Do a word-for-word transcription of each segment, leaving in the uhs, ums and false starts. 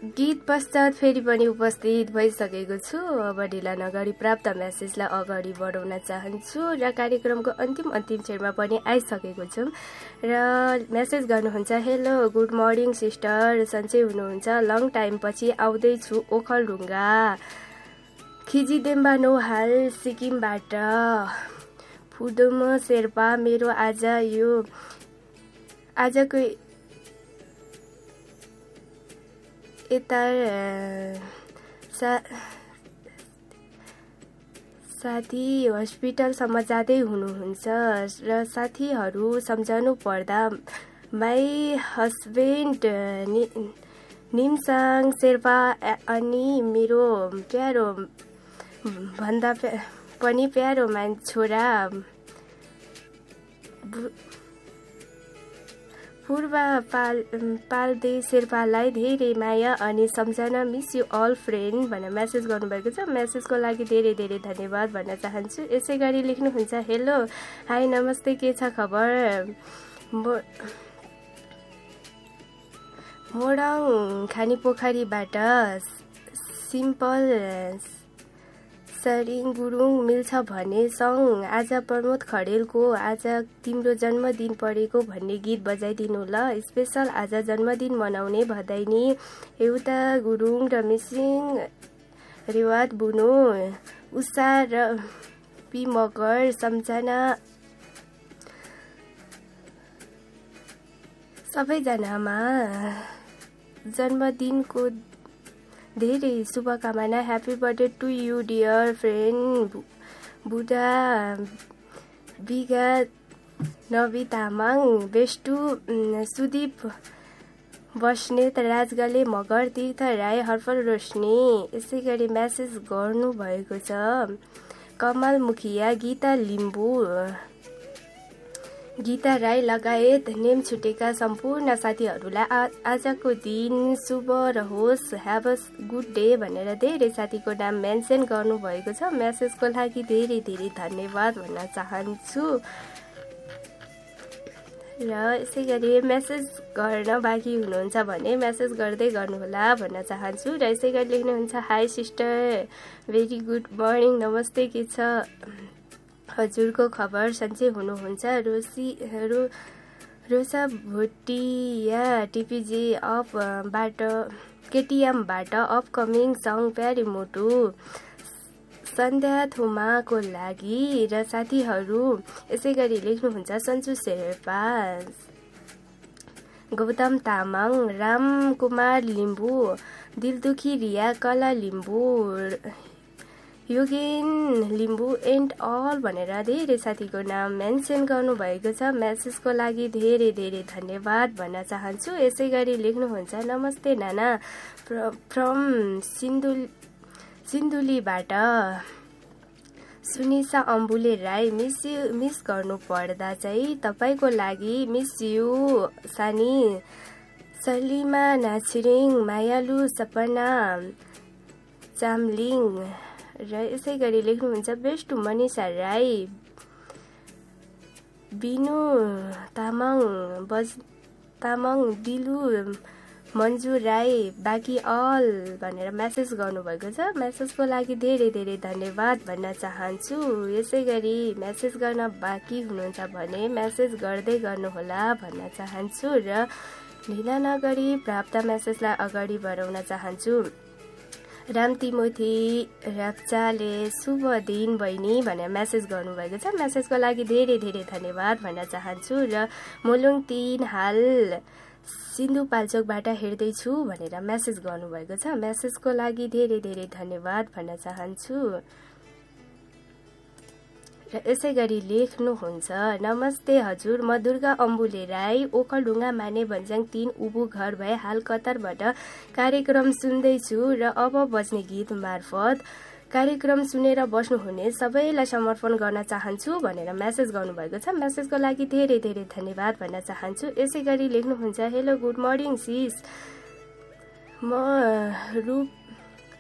गीत पश्चात फेरि पनि उपस्थित भइसकेको छु। अब ढिला नगरी प्राप्त मेसेजलाई अगाडि बढाउन चाहन्छु र कार्यक्रमको अन्तिम अन्तिम क्षणमा पनि आइसकेको छौँ र मेसेज गर्नुहुन्छ, हेलो गुड मर्निङ सिस्टर, सन्चै हुनुहुन्छ? लङ टाइम पछि आउँदैछु ओखलढुङ्गा खिजिदेम्बा नौहाल सिक्किमबाट। फुदुम शेर्पा, मेरो आज यो आजको यता सा साथी हस्पिटलसम्म जाँदै हुनुहुन्छ र साथीहरू सम्झनु पर्दा माई हस्बेन्ड नि निमसाङ शेर्पा अनि मेरो प्यारो भन्दा पनि प्यारो मान छोरा पूर्व पाल पाल्दे शेर्पालाई धेरै माया अनि सम्झना, मिस यु अल फ्रेन्ड भनेर मेसेज गर्नुभएको छ। मेसेजको लागि धेरै धेरै धन्यवाद भन्न चाहन्छु। यसै गरी लेख्नुहुन्छ, हेलो हाई नमस्ते, के छ खबर? मोडङ खानी पोखरीबाट सिम्पल सरिङ गुरुङ मिल्छ भने सङ आज प्रमोद खडेलको आज तिम्रो जन्मदिन परेको भन्ने गीत बजाइदिनु ल। स्पेसल आज जन्मदिन मनाउने भदैनी एउटा गुरुङ र मिसिङ रेवात बुनो उषा र पी मगर सम्झना सबैजनामा जन्मदिनको धेरै शुभकामना। Happy birthday to you dear friend बुढा बिगा नबी तामाङ, बेष्टु सुदीप बस्नेत, राजगले मगर, तीर्थ राई, हर्फल रोशनी। यसै गरी मेसेज गर्नुभएको छ कमल मुखिया, गीता लिम्बू, गीता राई लगायत नेम छुटेका सम्पूर्ण साथीहरूलाई आजको दिन शुभ रहोस्, ह्याभ अ गुड डे भनेर धेरै साथीको नाम मेन्सन गर्नुभएको छ। मेसेजको लागि धेरै धेरै धन्यवाद भन्न चाहन्छु र यसै गरी मेसेज गर्न बाँकी हुनुहुन्छ भने मेसेज गर्दै गर्नुहोला भन्न चाहन्छु र यसै गरी लेख्नुहुन्छ, high sister, very good morning, नमस्ते, के छ हजुरको खबर? सन्चै हुनुहुन्छ? रोसी रो रोसा भोटिया टिपिजी अफबाट केटिएमबाट अपकमिङ सङ प्यारी मोटु सन्ध्या थुमाको लागि र साथीहरू। यसै गरी लेख्नुहुन्छ, सन्चु शेर्पा, गौतम तामाङ, राम कुमार लिम्बू, दिलदुखी रिया, कला लिम्बू, योगेन लिम्बू एन्ड अल भनेर धेरै साथीको नाम मेन्सन गर्नुभएको छ। मेसेजको लागि धेरै धेरै धन्यवाद भन्न चाहन्छु। यसै गरी लेख्नुहुन्छ, नमस्ते नाना from Sindhu सिन्धुलीबाट सुनिसा अम्बुले Rai, miss you miss गर्नु पर्दा चाहिँ तपाईँको लागि मिस यु सानी, सलिमा नाछिरिङ, मायालु सपना चामलिङ र यसै गरी लेख्नुहुन्छ, बेस्ट मनिषा राई, बिनु तामाङ, बज तामाङ, दिलु मन्जु राई, बाँकी अल भनेर मेसेज गर्नुभएको छ। मेसेजको लागि धेरै धेरै धन्यवाद भन्न चाहन्छु। यसै गरी मेसेज गर्न बाँकी हुनुहुन्छ भने मेसेज गर्दै गर्नुहोला भन्न चाहन्छु र ढिला नगरी प्राप्त मेसेजलाई अगाडि बढाउन चाहन्छु। राम तिमोथी राप्चाले शुभ दिन बहिनी भनेर मेसेज गर्नुभएको छ। मेसेजको लागि धेरै धेरै धन्यवाद भन्न चाहन्छु र मोलुङ तीन हाल सिन्धुपाल्चोकबाट हेर्दैछु भनेर मेसेज गर्नुभएको छ। मेसेजको लागि धेरै धेरै धन्यवाद भन्न चाहन्छु र यसै गरी लेख्नुहुन्छ, नमस्ते हजुर, म दुर्गा अम्बुले राई, ओखलढुङ्गा माने भन्ज्याङ तीन उबु घर भए हाल कतारबाट कार्यक्रम सुन्दैछु र अब बज्ने गीत मार्फत कार्यक्रम सुनेर बस्नुहुने सबैलाई समर्पण गर्न चाहन्छु भनेर मेसेज गर्नुभएको छ। मेसेजको लागि धेरै धेरै धन्यवाद भन्न चाहन्छु। यसै गरी लेख्नुहुन्छ, हेलो गुड मर्निङ सिस, म रूप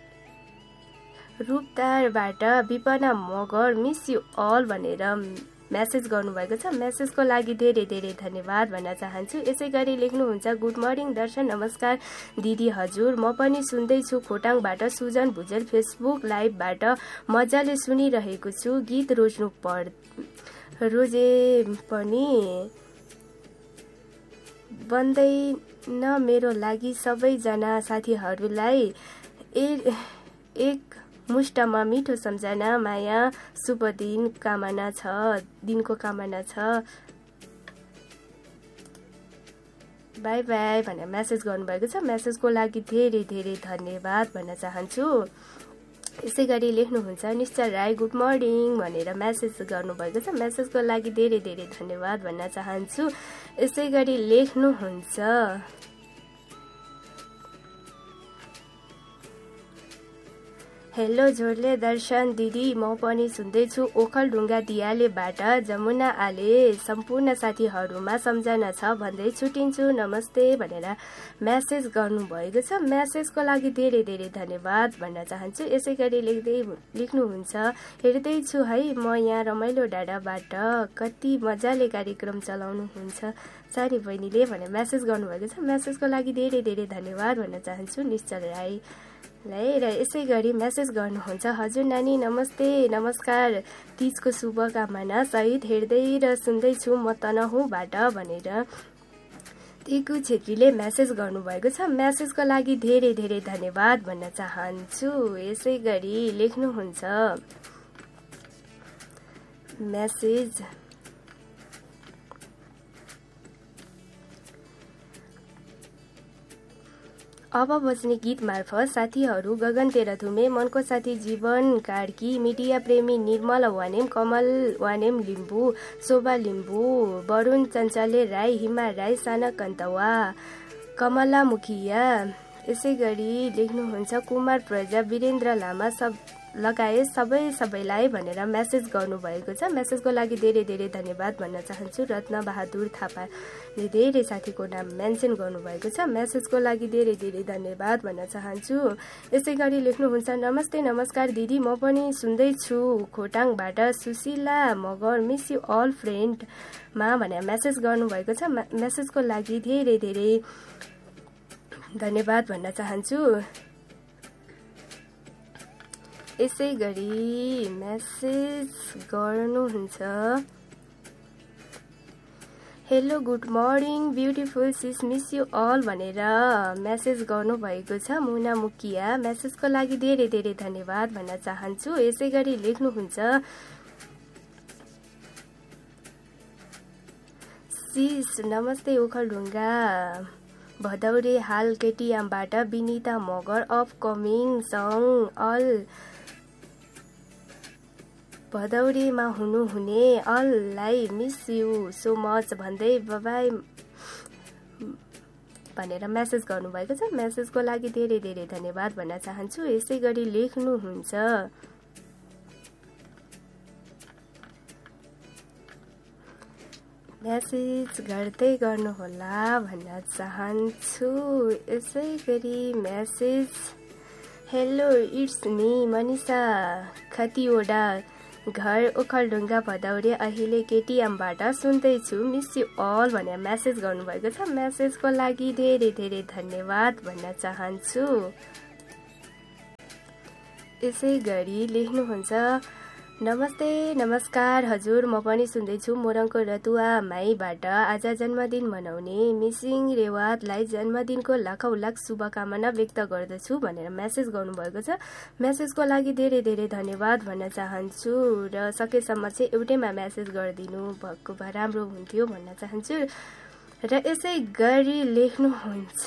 रूपदारबाट Bipana Magar, miss you all भनेर मेसेज गर्नुभएको छ। मेसेजको लागि धेरै धेरै धन्यवाद भन्न चाहन्छु। यसै गरी लेख्नुहुन्छ गुड मर्निङ दर्शन, नमस्कार दिदी हजुर, म पनि सुन्दैछु खोटाङबाट सुजन भुजेल, फेसबुक लाइभबाट मजाले सुनिरहेको छु। गीत रोज्नु पर् रोजे पनि बन्दैन मेरो लागि। सबैजना साथीहरूलाई ए एक मुष्टमा मिठो सम्झना, माया, शुभ दिन कामना छ दिनको कामना छ। बाई बाई भनेर मेसेज गर्नुभएको छ। मेसेजको लागि धेरै धेरै धन्यवाद भन्न चाहन्छु। यसै गरी लेख्नुहुन्छ निश्चल राई, गुड मर्निङ भनेर मेसेज गर्नुभएको छ। मेसेजको लागि धेरै धेरै धन्यवाद भन्न चाहन्छु। यसै गरी लेख्नुहुन्छ हेलो झोरले दर्शन दिदी, म पनि सुन्दैछु ओखलढुङ्गा दियालेबाट जमुना आले, सम्पूर्ण साथीहरूमा सम्झना छ भन्दै छुटिन्छु नमस्ते भनेर मेसेज गर्नुभएको छ। मेसेजको लागि धेरै धेरै धन्यवाद भन्न चाहन्छु। यसै गरी लेख्दै लेख्नुहुन्छ हेर्दैछु है म यहाँ रमाइलो डाँडाबाट, कति मजाले कार्यक्रम चलाउनुहुन्छ सानी बहिनीले भनेर मेसेज गर्नुभएको छ। मेसेजको लागि धेरै धेरै धन्यवाद भन्न चाहन्छु निश्चल राई लाई। र यसै गरी मेसेज गर्नुहुन्छ हजुर नानी नमस्ते नमस्कार, तीजको शुभकामना सहित हेर्दै र सुन्दैछु म तनहुँबाट भनेर टिकु छेत्रीले मेसेज गर्नुभएको छ। मेसेजको लागि धेरै धेरै धन्यवाद भन्न चाहन्छु। यसै गरी लेख्नुहुन्छ मेसेज अब बज्ने गीत मार्फत साथीहरू गगन तेह्रथुमे, मनको साथी जीवन कार्की, मिडिया प्रेमी निर्मल वानेम, कमल वानेम लिम्बू, शोभा लिम्बू, वरुण चञ्चले राई, हिमा राई, साना कन्तवा, कमला मुखिया। यसै गरी लेख्नुहुन्छ कुमार प्रजा, वीरेन्द्र लामा सब लगाए सबै सबैलाई भनेर मेसेज गर्नुभएको छ। मेसेजको लागि धेरै धेरै धन्यवाद भन्न चाहन्छु। रत्न बहादुर थापाले धेरै साथीको नाम मेन्सन गर्नुभएको छ। मेसेजको लागि धेरै धेरै धन्यवाद भन्न चाहन्छु। यसै गरी लेख्नुहुन्छ नमस्ते नमस्कार दिदी, म पनि सुन्दैछु खोटाङबाट Sushila Magar, miss you all फ्रेन्डमा भनेर मेसेज गर्नुभएको छ। मेसेजको लागि धेरै धेरै धन्यवाद भन्न चाहन्छु। यसै गरी मेसेज गर्नुहुन्छ hello good morning beautiful cease, miss you all भनेर मेसेज गर्नुभएको छ मुना मुखिया। मेसेजको लागि धेरै धेरै धन्यवाद भन्न चाहन्छु। यसै गरी लेख्नुहुन्छ सिस नमस्ते ओखलढुङ्गा भदौरे, हाल केटिएमबाट Vinita Magar, upcoming song all भदौरेमा हुनुहुने अललाई मिस यु सो मच भन्दै बाबाई भनेर मेसेज गर्नुभएको छ। मेसेजको लागि धेरै धेरै धन्यवाद भन्न चाहन्छु। यसै गरी लेख्नुहुन्छ मेसेज गर्दै गर्नुहोला भन्न चाहन्छु। यसै गरी message hello it's me Manisha Khatiwada, घर ओखलढुङ्गा भदौरे, अहिले केटिएमबाट सुन्दैछु, मिस यु अल भनेर मेसेज गर्नुभएको छ। मेसेजको लागि धेरै धेरै धन्यवाद भन्न चाहन्छु। यसै गरी लेख्नुहुन्छ नमस्ते नमस्कार हजुर, म पनि सुन्दैछु मोरङको रतुवा माईबाट आज जन्मदिन मनाउने मिसिङ रेवातलाई जन्मदिनको लाखौँ लाख शुभकामना व्यक्त गर्दछु भनेर मेसेज गर्नुभएको छ। मेसेजको लागि धेरै धेरै धन्यवाद भन्न चाहन्छु र सकेसम्म चाहिँ एउटैमा मेसेज गरिदिनु भएको भए राम्रो हुन्थ्यो भन्न चाहन्छु। र यसै गरी लेख्नुहुन्छ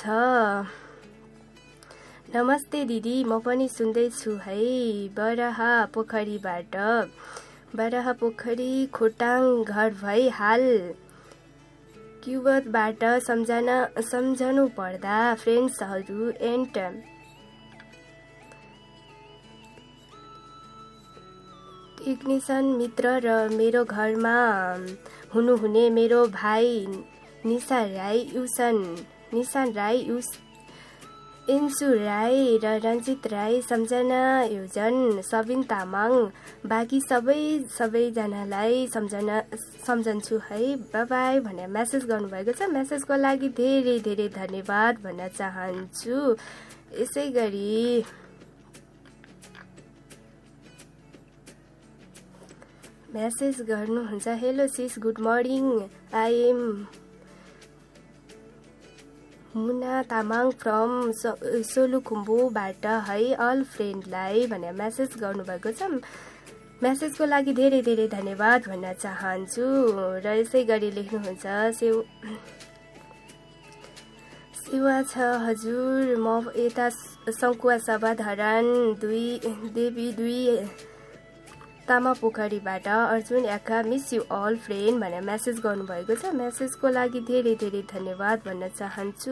नमस्ते दिदी, म पनि सुन्दैछु है बराहा पोखरीबाट, बराहा पोखरी खोटाङ घर भई हाल क्युबतबाट सम्झना सम्झनु पर्दा फ्रेन्ड्सहरू एन्ड टेक्निसियन मित्र र मेरो घरमा हुनुहुने मेरो भाइ निशा राई, युसन निशान राई, युस इन्सु राई र रञ्जित राई, सम्झना योजन, सबिन तामाङ, बाँकी सबै सबैजनालाई सम्झना सम्झन्छु है, बाई बाई भनेर मेसेज गर्नुभएको छ। मेसेजको लागि धेरै धेरै धन्यवाद भन्न चाहन्छु। यसै गरी मेसेज गर्नुहुन्छ, hello cease, good morning, I am Muna Tamang from सोलुखुम्बुबाट है, अल फ्रेन्डलाई भनेर मेसेज गर्नुभएको छ। मेसेजको लागि धेरै धेरै धन्यवाद भन्न चाहन्छु। र यसै गरी लेख्नुहुन्छ, सेउ सेवा छ हजुर, म यता सङ्कुवा सभा धरान दुई देवी दुई तामा पोखरीबाट अर्जुन याका, मिस यु अल फ्रेन्ड भनेर मेसेज गर्नुभएको छ। मेसेजको लागि धेरै धेरै धन्यवाद भन्न चाहन्छु।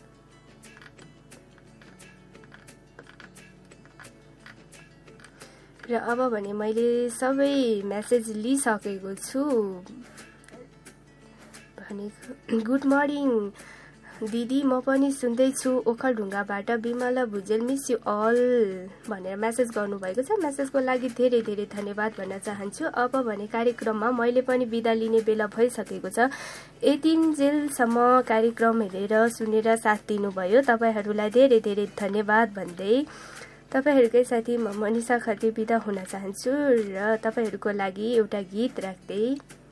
र अब भने मैले सबै मेसेज लिइसकेको छु भनेको। गुड मर्निङ दिदी, म पनि सुन्दैछु ओखलढुङ्गाबाट, Bimala Bhujel, miss you all भनेर मेसेज गर्नुभएको छ। मेसेजको लागि धेरै धेरै धन्यवाद भन्न चाहन्छु। अब भने कार्यक्रममा मैले पनि बिदा लिने बेला भइसकेको छ। यतिन्जेलसम्म कार्यक्रम हेरेर सुनेर साथ दिनुभयो तपाईँहरूलाई धेरै धेरै धन्यवाद भन्दै तपाईँहरूकै साथी म मनिषा खत्री बिदा हुन चाहन्छु र तपाईँहरूको लागि एउटा गीत राख्दै